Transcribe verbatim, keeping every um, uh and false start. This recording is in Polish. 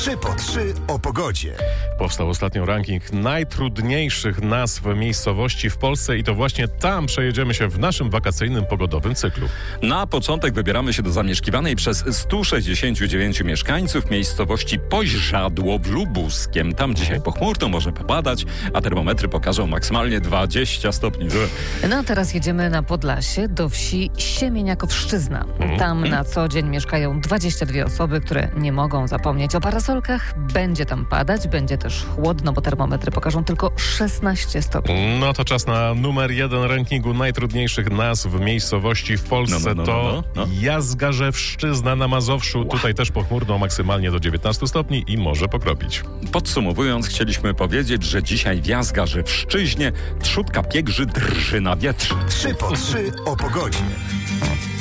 trzy po trzy o pogodzie. Powstał ostatnio ranking najtrudniejszych nazw miejscowości w Polsce i to właśnie tam przejedziemy się w naszym wakacyjnym pogodowym cyklu. Na początek wybieramy się do zamieszkiwanej przez stu sześćdziesięciu dziewięciu mieszkańców miejscowości Poźrzadło w Lubuskiem. Tam dzisiaj pochmurno, może popadać, a termometry pokażą maksymalnie dwadzieścia stopni. No a teraz jedziemy na Podlasie do wsi Siemieniakowszczyzna. Tam na co dzień mieszkają dwadzieścia dwie osoby, które nie mogą zapomnieć o parasolkach. Będzie tam padać, będzie też chłodno, bo termometry pokażą tylko szesnaście stopni. No to czas na numer jeden rankingu najtrudniejszych nazw miejscowości w Polsce. No, no, no, to no, no. Jazgarzewszczyzna na Mazowszu. Wow. Tutaj też pochmurno maksymalnie do dziewiętnastu stopni i może pokropić. Podsumowując, chcieliśmy powiedzieć, że dzisiaj w Jazgarzewszczyźnie trzutka piegrzy drży na wietrze. trzy po trzy o pogodzie.